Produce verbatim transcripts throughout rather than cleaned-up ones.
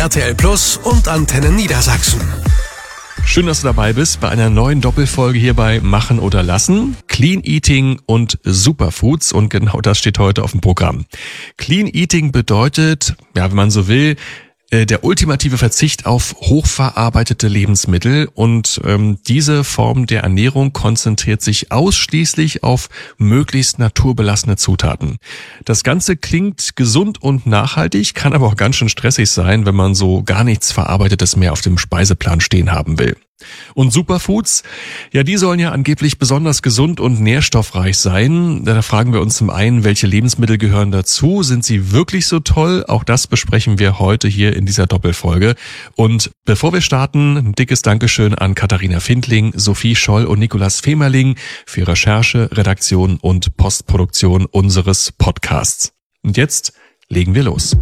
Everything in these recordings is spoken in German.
R T L Plus und Antenne Niedersachsen. Schön, dass du dabei bist bei einer neuen Doppelfolge hier bei Machen oder Lassen. Clean Eating und Superfoods, und genau das steht heute auf dem Programm. Clean Eating bedeutet, ja, wenn man so will, der ultimative Verzicht auf hochverarbeitete Lebensmittel, und ähm, diese Form der Ernährung konzentriert sich ausschließlich auf möglichst naturbelassene Zutaten. Das Ganze klingt gesund und nachhaltig, kann aber auch ganz schön stressig sein, wenn man so gar nichts Verarbeitetes mehr auf dem Speiseplan stehen haben will. Und Superfoods, ja, die sollen ja angeblich besonders gesund und nährstoffreich sein. Da fragen wir uns zum einen, welche Lebensmittel gehören dazu? Sind sie wirklich so toll? Auch das besprechen wir heute hier in dieser Doppelfolge. Und bevor wir starten, ein dickes Dankeschön an Katharina Findling, Sophie Scholl und Nikolas Femerling für Recherche, Redaktion und Postproduktion unseres Podcasts. Und jetzt legen wir los.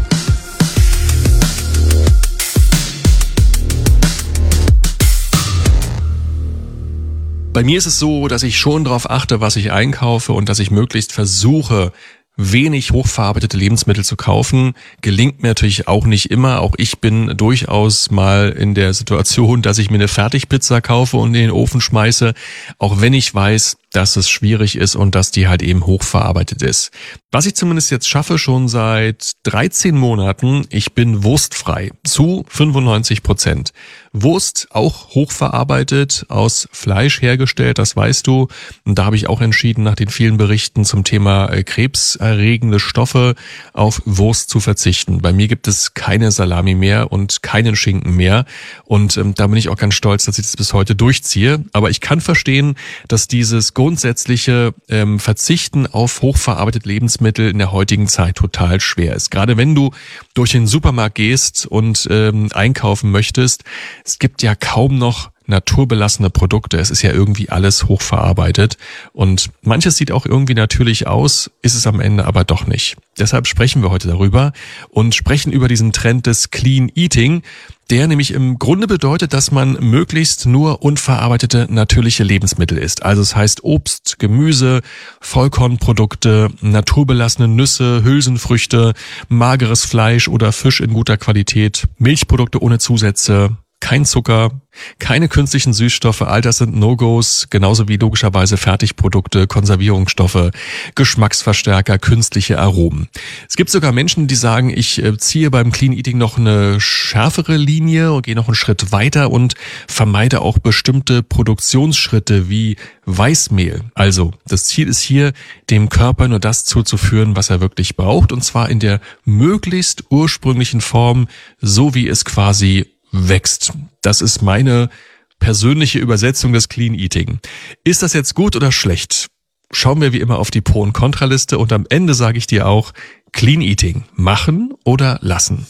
Bei mir ist es so, dass ich schon darauf achte, was ich einkaufe, und dass ich möglichst versuche, wenig hochverarbeitete Lebensmittel zu kaufen. Gelingt mir natürlich auch nicht immer. Auch ich bin durchaus mal in der Situation, dass ich mir eine Fertigpizza kaufe und in den Ofen schmeiße, auch wenn ich weiß, dass es schwierig ist und dass die halt eben hochverarbeitet ist. Was ich zumindest jetzt schaffe, schon seit dreizehn Monaten, ich bin wurstfrei zu fünfundneunzig Prozent. Wurst auch hochverarbeitet, aus Fleisch hergestellt, das weißt du. Und da habe ich auch entschieden, nach den vielen Berichten zum Thema krebserregende Stoffe auf Wurst zu verzichten. Bei mir gibt es keine Salami mehr und keinen Schinken mehr. Und ähm, da bin ich auch ganz stolz, dass ich das bis heute durchziehe. Aber ich kann verstehen, dass dieses grundsätzliche ähm, Verzichten auf hochverarbeitete Lebensmittel in der heutigen Zeit total schwer ist. Gerade wenn du durch den Supermarkt gehst und ähm, einkaufen möchtest, es gibt ja kaum noch naturbelassene Produkte. Es ist ja irgendwie alles hochverarbeitet, und manches sieht auch irgendwie natürlich aus, ist es am Ende aber doch nicht. Deshalb sprechen wir heute darüber und sprechen über diesen Trend des Clean Eating, der nämlich im Grunde bedeutet, dass man möglichst nur unverarbeitete natürliche Lebensmittel isst. Also es heißt Obst, Gemüse, Vollkornprodukte, naturbelassene Nüsse, Hülsenfrüchte, mageres Fleisch oder Fisch in guter Qualität, Milchprodukte ohne Zusätze, kein Zucker, keine künstlichen Süßstoffe, all das sind No-Gos, genauso wie logischerweise Fertigprodukte, Konservierungsstoffe, Geschmacksverstärker, künstliche Aromen. Es gibt sogar Menschen, die sagen, ich ziehe beim Clean Eating noch eine schärfere Linie und gehe noch einen Schritt weiter und vermeide auch bestimmte Produktionsschritte wie Weißmehl. Also das Ziel ist hier, dem Körper nur das zuzuführen, was er wirklich braucht, und zwar in der möglichst ursprünglichen Form, so wie es quasi wächst. Das ist meine persönliche Übersetzung des Clean Eating. Ist das jetzt gut oder schlecht? Schauen wir wie immer auf die Pro- und Kontraliste, und am Ende sage ich dir auch, Clean Eating, machen oder lassen.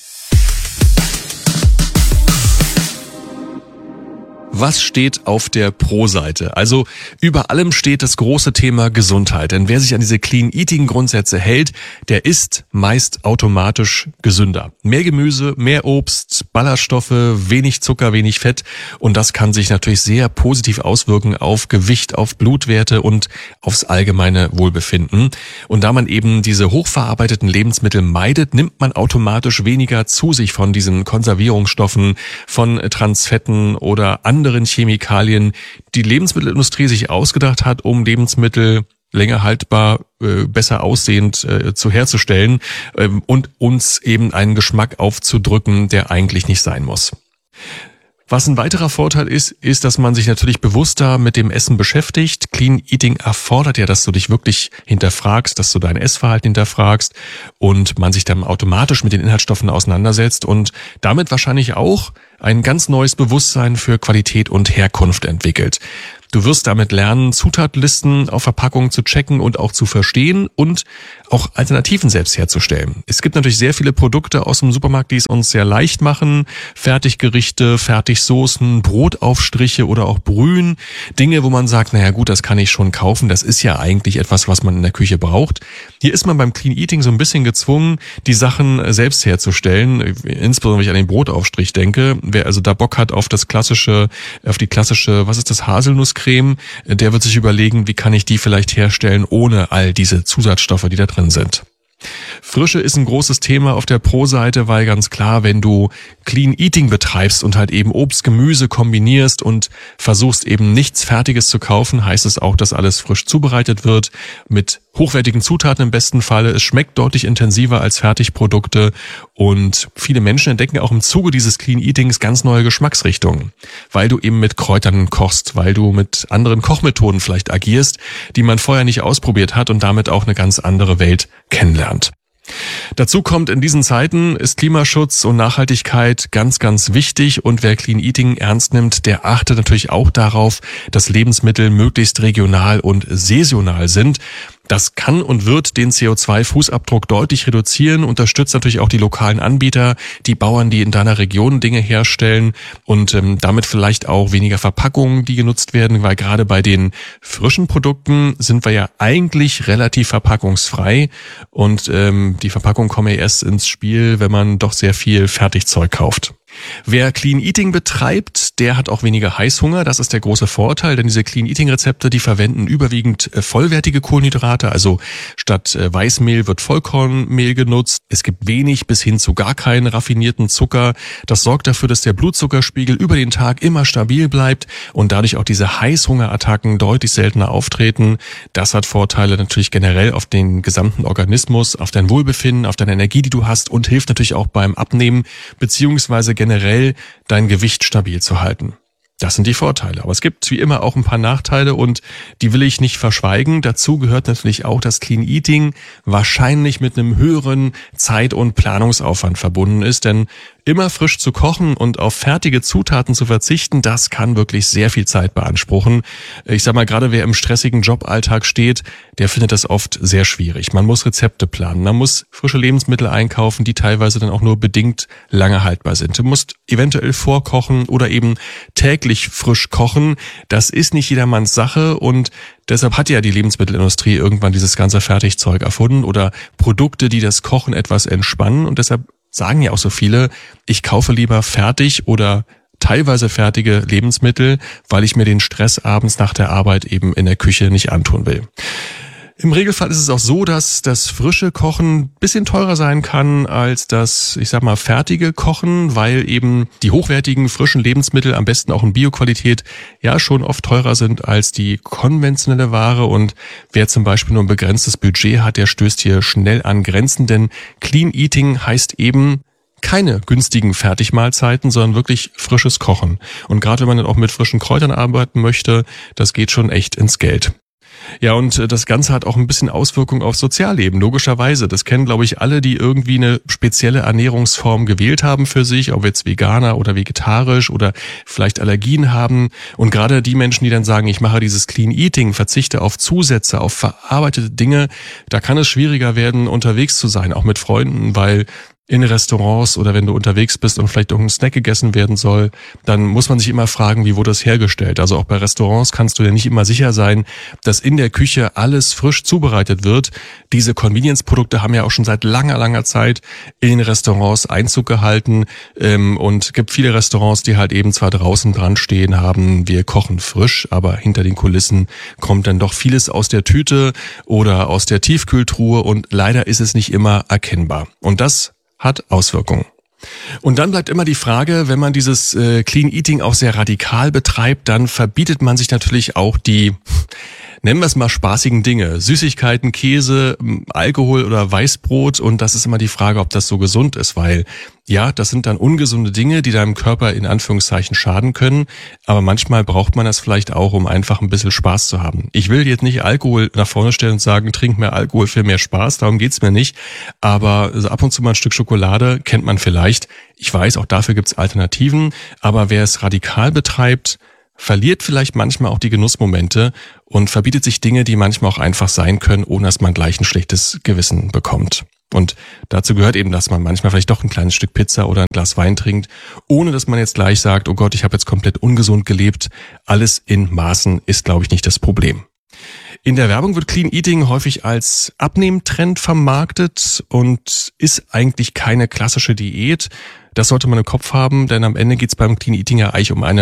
Was steht auf der Pro-Seite? Also über allem steht das große Thema Gesundheit. Denn wer sich an diese Clean-Eating-Grundsätze hält, der ist meist automatisch gesünder. Mehr Gemüse, mehr Obst, Ballaststoffe, wenig Zucker, wenig Fett. Und das kann sich natürlich sehr positiv auswirken auf Gewicht, auf Blutwerte und aufs allgemeine Wohlbefinden. Und da man eben diese hochverarbeiteten Lebensmittel meidet, nimmt man automatisch weniger zu sich von diesen Konservierungsstoffen, von Transfetten oder anderen anderen Chemikalien, die Lebensmittelindustrie sich ausgedacht hat, um Lebensmittel länger haltbar, äh, besser aussehend äh, zu herzustellen ähm, und uns eben einen Geschmack aufzudrücken, der eigentlich nicht sein muss. Was ein weiterer Vorteil ist, ist, dass man sich natürlich bewusster mit dem Essen beschäftigt. Clean Eating erfordert ja, dass du dich wirklich hinterfragst, dass du dein Essverhalten hinterfragst und man sich dann automatisch mit den Inhaltsstoffen auseinandersetzt und damit wahrscheinlich auch ein ganz neues Bewusstsein für Qualität und Herkunft entwickelt. Du wirst damit lernen, Zutatenlisten auf Verpackungen zu checken und auch zu verstehen und auch Alternativen selbst herzustellen. Es gibt natürlich sehr viele Produkte aus dem Supermarkt, die es uns sehr leicht machen. Fertiggerichte, Fertigsoßen, Brotaufstriche oder auch Brühen. Dinge, wo man sagt, naja gut, das kann ich schon kaufen. Das ist ja eigentlich etwas, was man in der Küche braucht. Hier ist man beim Clean Eating so ein bisschen gezwungen, die Sachen selbst herzustellen. Insbesondere, wenn ich an den Brotaufstrich denke. Wer also da Bock hat auf das klassische, auf die klassische, was ist das, Haselnusscreme, der wird sich überlegen, wie kann ich die vielleicht herstellen, ohne all diese Zusatzstoffe, die da drin sind. Frische ist ein großes Thema auf der Pro-Seite, weil ganz klar, wenn du Clean Eating betreibst und halt eben Obst, Gemüse kombinierst und versuchst eben nichts Fertiges zu kaufen, heißt es auch, dass alles frisch zubereitet wird, mit hochwertigen Zutaten im besten Falle. Es schmeckt deutlich intensiver als Fertigprodukte und viele Menschen entdecken auch im Zuge dieses Clean Eatings ganz neue Geschmacksrichtungen, weil du eben mit Kräutern kochst, weil du mit anderen Kochmethoden vielleicht agierst, die man vorher nicht ausprobiert hat und damit auch eine ganz andere Welt kennenlernt. Dazu kommt, in diesen Zeiten ist Klimaschutz und Nachhaltigkeit ganz, ganz wichtig und wer Clean Eating ernst nimmt, der achtet natürlich auch darauf, dass Lebensmittel möglichst regional und saisonal sind. Das kann und wird den C O zwei Fußabdruck deutlich reduzieren, unterstützt natürlich auch die lokalen Anbieter, die Bauern, die in deiner Region Dinge herstellen und ähm, damit vielleicht auch weniger Verpackungen, die genutzt werden, weil gerade bei den frischen Produkten sind wir ja eigentlich relativ verpackungsfrei und ähm, die Verpackungen kommen ja erst ins Spiel, wenn man doch sehr viel Fertigzeug kauft. Wer Clean Eating betreibt, der hat auch weniger Heißhunger. Das ist der große Vorteil, denn diese Clean Eating Rezepte, die verwenden überwiegend vollwertige Kohlenhydrate. Also statt Weißmehl wird Vollkornmehl genutzt. Es gibt wenig bis hin zu gar keinen raffinierten Zucker. Das sorgt dafür, dass der Blutzuckerspiegel über den Tag immer stabil bleibt und dadurch auch diese Heißhungerattacken deutlich seltener auftreten. Das hat Vorteile natürlich generell auf den gesamten Organismus, auf dein Wohlbefinden, auf deine Energie, die du hast und hilft natürlich auch beim Abnehmen beziehungsweise generell dein Gewicht stabil zu halten. Das sind die Vorteile. Aber es gibt wie immer auch ein paar Nachteile und die will ich nicht verschweigen. Dazu gehört natürlich auch, dass Clean Eating wahrscheinlich mit einem höheren Zeit- und Planungsaufwand verbunden ist, denn immer frisch zu kochen und auf fertige Zutaten zu verzichten, das kann wirklich sehr viel Zeit beanspruchen. Ich sag mal, gerade wer im stressigen Joballtag steht, der findet das oft sehr schwierig. Man muss Rezepte planen, man muss frische Lebensmittel einkaufen, die teilweise dann auch nur bedingt lange haltbar sind. Du musst eventuell vorkochen oder eben täglich frisch kochen. Das ist nicht jedermanns Sache und deshalb hat ja die Lebensmittelindustrie irgendwann dieses ganze Fertigzeug erfunden oder Produkte, die das Kochen etwas entspannen und deshalb sagen ja auch so viele, ich kaufe lieber fertig oder teilweise fertige Lebensmittel, weil ich mir den Stress abends nach der Arbeit eben in der Küche nicht antun will. Im Regelfall ist es auch so, dass das frische Kochen ein bisschen teurer sein kann als das, ich sag mal, fertige Kochen, weil eben die hochwertigen, frischen Lebensmittel, am besten auch in Bioqualität, ja schon oft teurer sind als die konventionelle Ware. Und wer zum Beispiel nur ein begrenztes Budget hat, der stößt hier schnell an Grenzen, denn Clean Eating heißt eben keine günstigen Fertigmahlzeiten, sondern wirklich frisches Kochen. Und gerade wenn man dann auch mit frischen Kräutern arbeiten möchte, das geht schon echt ins Geld. Ja, und das Ganze hat auch ein bisschen Auswirkungen aufs Sozialleben, logischerweise. Das kennen, glaube ich, alle, die irgendwie eine spezielle Ernährungsform gewählt haben für sich, ob jetzt Veganer oder vegetarisch oder vielleicht Allergien haben. Und gerade die Menschen, die dann sagen, ich mache dieses Clean Eating, verzichte auf Zusätze, auf verarbeitete Dinge, da kann es schwieriger werden, unterwegs zu sein, auch mit Freunden, weil in Restaurants oder wenn du unterwegs bist und vielleicht irgendein Snack gegessen werden soll, dann muss man sich immer fragen, wie wurde das hergestellt? Also auch bei Restaurants kannst du ja nicht immer sicher sein, dass in der Küche alles frisch zubereitet wird. Diese Convenience-Produkte haben ja auch schon seit langer, langer Zeit in Restaurants Einzug gehalten ähm, und gibt viele Restaurants, die halt eben zwar draußen dran stehen haben, wir kochen frisch, aber hinter den Kulissen kommt dann doch vieles aus der Tüte oder aus der Tiefkühltruhe und leider ist es nicht immer erkennbar. Und das hat Auswirkungen. Und dann bleibt immer die Frage, wenn man dieses äh, Clean Eating auch sehr radikal betreibt, dann verbietet man sich natürlich auch die, nennen wir es mal, spaßigen Dinge. Süßigkeiten, Käse, Alkohol oder Weißbrot. Und das ist immer die Frage, ob das so gesund ist, weil ja, das sind dann ungesunde Dinge, die deinem Körper in Anführungszeichen schaden können. Aber manchmal braucht man das vielleicht auch, um einfach ein bisschen Spaß zu haben. Ich will jetzt nicht Alkohol nach vorne stellen und sagen, trink mehr Alkohol für mehr Spaß. Darum geht's mir nicht. Aber also ab und zu mal ein Stück Schokolade kennt man vielleicht. Ich weiß, auch dafür gibt's Alternativen. Aber wer es radikal betreibt, verliert vielleicht manchmal auch die Genussmomente und verbietet sich Dinge, die manchmal auch einfach sein können, ohne dass man gleich ein schlechtes Gewissen bekommt. Und dazu gehört eben, dass man manchmal vielleicht doch ein kleines Stück Pizza oder ein Glas Wein trinkt, ohne dass man jetzt gleich sagt, oh Gott, ich habe jetzt komplett ungesund gelebt. Alles in Maßen ist, glaube ich, nicht das Problem. In der Werbung wird Clean Eating häufig als Abnehmtrend vermarktet und ist eigentlich keine klassische Diät. Das sollte man im Kopf haben, denn am Ende geht es beim Clean Eating ja eigentlich um eine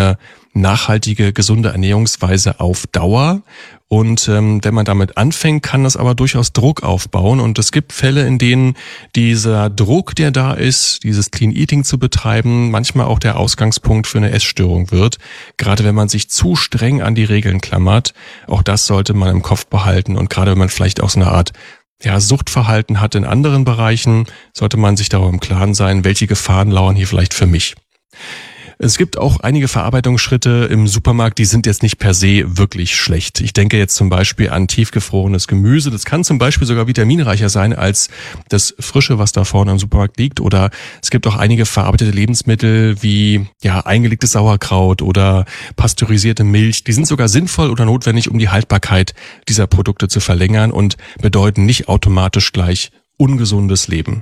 nachhaltige, gesunde Ernährungsweise auf Dauer. Und ähm, wenn man damit anfängt, kann das aber durchaus Druck aufbauen. Und es gibt Fälle, in denen dieser Druck, der da ist, dieses Clean Eating zu betreiben, manchmal auch der Ausgangspunkt für eine Essstörung wird. Gerade wenn man sich zu streng an die Regeln klammert. Auch das sollte man im Kopf behalten. Und gerade wenn man vielleicht auch so eine Art ja, Suchtverhalten hat in anderen Bereichen, sollte man sich darüber im Klaren sein, welche Gefahren lauern hier vielleicht für mich. Es gibt auch einige Verarbeitungsschritte im Supermarkt, die sind jetzt nicht per se wirklich schlecht. Ich denke jetzt zum Beispiel an tiefgefrorenes Gemüse. Das kann zum Beispiel sogar vitaminreicher sein als das Frische, was da vorne im Supermarkt liegt. Oder es gibt auch einige verarbeitete Lebensmittel wie ja eingelegtes Sauerkraut oder pasteurisierte Milch. Die sind sogar sinnvoll oder notwendig, um die Haltbarkeit dieser Produkte zu verlängern und bedeuten nicht automatisch gleich ungesundes Leben.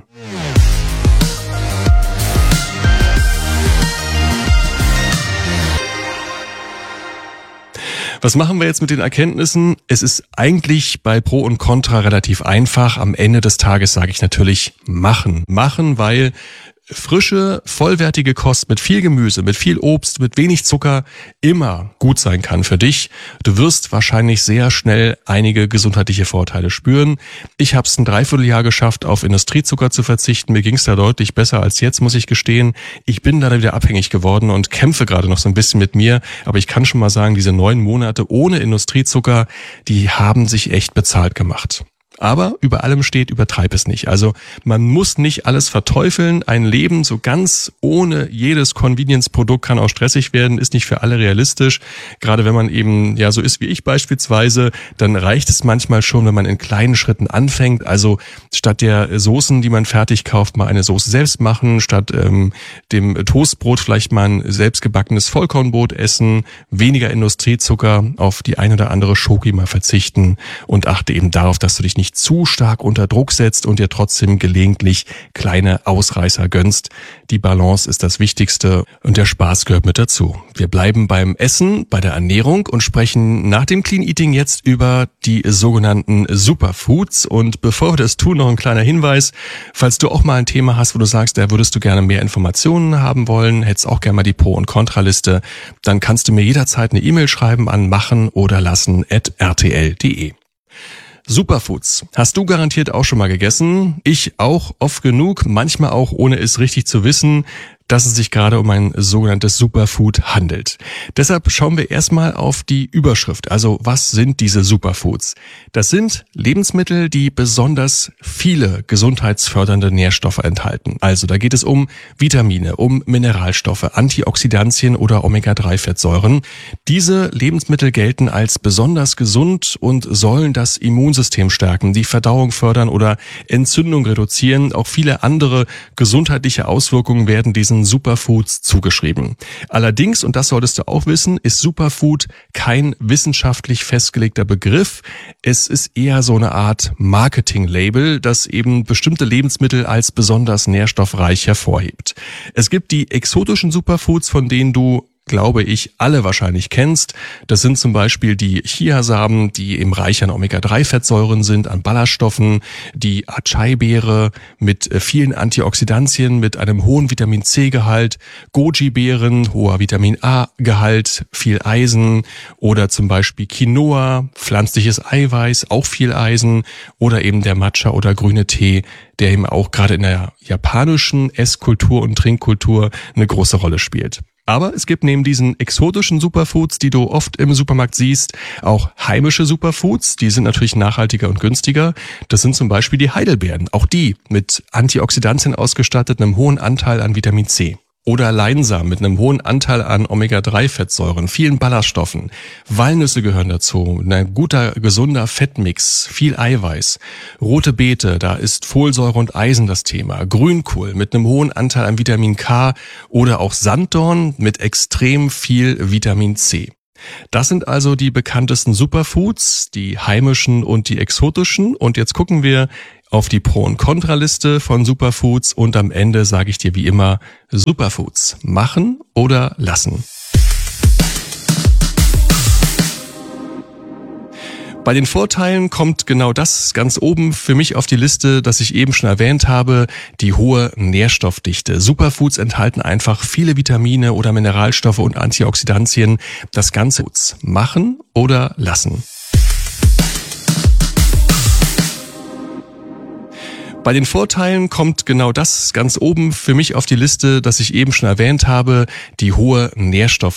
Was machen wir jetzt mit den Erkenntnissen? Es ist eigentlich bei Pro und Contra relativ einfach. Am Ende des Tages sage ich natürlich machen. Machen, weil frische, vollwertige Kost mit viel Gemüse, mit viel Obst, mit wenig Zucker immer gut sein kann für dich. Du wirst wahrscheinlich sehr schnell einige gesundheitliche Vorteile spüren. Ich habe es ein Dreivierteljahr geschafft, auf Industriezucker zu verzichten. Mir ging es da deutlich besser als jetzt, muss ich gestehen. Ich bin leider wieder abhängig geworden und kämpfe gerade noch so ein bisschen mit mir. Aber ich kann schon mal sagen, diese neun Monate ohne Industriezucker, die haben sich echt bezahlt gemacht. Aber über allem steht, übertreib es nicht. Also man muss nicht alles verteufeln. Ein Leben so ganz ohne jedes Convenience-Produkt kann auch stressig werden, ist nicht für alle realistisch. Gerade wenn man eben ja so ist wie ich beispielsweise, dann reicht es manchmal schon, wenn man in kleinen Schritten anfängt. Also statt der Soßen, die man fertig kauft, mal eine Soße selbst machen. Statt ähm, dem Toastbrot vielleicht mal ein selbstgebackenes Vollkornbrot essen. Weniger Industriezucker, auf die ein oder andere Schoki mal verzichten und achte eben darauf, dass du dich nicht zu stark unter Druck setzt und dir trotzdem gelegentlich kleine Ausreißer gönnst. Die Balance ist das Wichtigste und der Spaß gehört mit dazu. Wir bleiben beim Essen, bei der Ernährung und sprechen nach dem Clean Eating jetzt über die sogenannten Superfoods. Und bevor wir das tun, noch ein kleiner Hinweis. Falls du auch mal ein Thema hast, wo du sagst, da würdest du gerne mehr Informationen haben wollen, hättest auch gerne mal die Pro- und Kontraliste, dann kannst du mir jederzeit eine E-Mail schreiben an machen oder lassen at r t l punkt d e. Superfoods. Hast du garantiert auch schon mal gegessen? Ich auch oft genug, manchmal auch ohne es richtig zu wissen, dass es sich gerade um ein sogenanntes Superfood handelt. Deshalb schauen wir erstmal auf die Überschrift. Also was sind diese Superfoods? Das sind Lebensmittel, die besonders viele gesundheitsfördernde Nährstoffe enthalten. Also da geht es um Vitamine, um Mineralstoffe, Antioxidantien oder Omega drei Fettsäuren. Diese Lebensmittel gelten als besonders gesund und sollen das Immunsystem stärken, die Verdauung fördern oder Entzündung reduzieren. Auch viele andere gesundheitliche Auswirkungen werden diesen Superfoods zugeschrieben. Allerdings, und das solltest du auch wissen, ist Superfood kein wissenschaftlich festgelegter Begriff. Es ist eher so eine Art Marketing-Label, das eben bestimmte Lebensmittel als besonders nährstoffreich hervorhebt. Es gibt die exotischen Superfoods, von denen du glaube ich, alle wahrscheinlich kennst. Das sind zum Beispiel die Chiasamen, die eben reich an Omega drei Fettsäuren sind, an Ballaststoffen, die Acai-Beere mit vielen Antioxidantien, mit einem hohen Vitamin C-Gehalt, Goji-Beeren, hoher Vitamin A-Gehalt, viel Eisen oder zum Beispiel Quinoa, pflanzliches Eiweiß, auch viel Eisen oder eben der Matcha oder grüne Tee, der eben auch gerade in der japanischen Esskultur und Trinkkultur eine große Rolle spielt. Aber es gibt neben diesen exotischen Superfoods, die du oft im Supermarkt siehst, auch heimische Superfoods. Die sind natürlich nachhaltiger und günstiger. Das sind zum Beispiel die Heidelbeeren. Auch die mit Antioxidantien ausgestattet, einem hohen Anteil an Vitamin C. Oder Leinsamen mit einem hohen Anteil an Omega drei Fettsäuren, vielen Ballaststoffen. Walnüsse gehören dazu, ein guter, gesunder Fettmix, viel Eiweiß. Rote Beete, da ist Folsäure und Eisen das Thema. Grünkohl mit einem hohen Anteil an Vitamin K oder auch Sanddorn mit extrem viel Vitamin C. Das sind also die bekanntesten Superfoods, die heimischen und die exotischen. Und jetzt gucken wir auf die Pro- und Kontraliste von Superfoods und am Ende sage ich dir wie immer, Superfoods machen oder lassen. Bei den Vorteilen kommt genau das ganz oben für mich auf die Liste, das ich eben schon erwähnt habe, die hohe Nährstoffdichte. Superfoods enthalten einfach viele Vitamine oder Mineralstoffe und Antioxidantien. Das Ganze machen oder lassen. Bei den Vorteilen kommt genau das ganz oben für mich auf die Liste, das ich eben schon erwähnt habe, die hohe Nährstoffdichte.